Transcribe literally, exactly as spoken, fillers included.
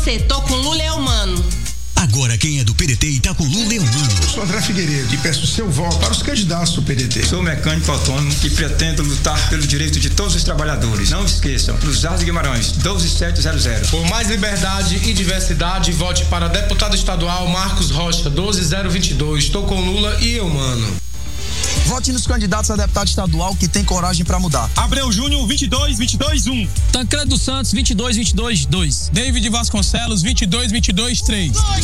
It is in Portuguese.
você, tô com Lula e Eumano. Agora quem é do P D T e tá com Lula e Eumano. Eu sou André Figueiredo e peço seu voto para os candidatos do P D T. Sou mecânico autônomo e pretendo lutar pelo direito de todos os trabalhadores. Não esqueçam, Cruzado de Guimarães, doze mil setecentos. Por mais liberdade e diversidade, vote para deputado estadual Marcos Rocha, doze mil vinte e dois. Estou com Lula e Eumano. Vote nos candidatos a deputado estadual que tem coragem pra mudar. Abreu Júnior, vinte e dois, vinte e dois, um. Tancredo Santos, vinte e dois, vinte e dois, dois. David Vasconcelos, vinte e dois, vinte e dois, três.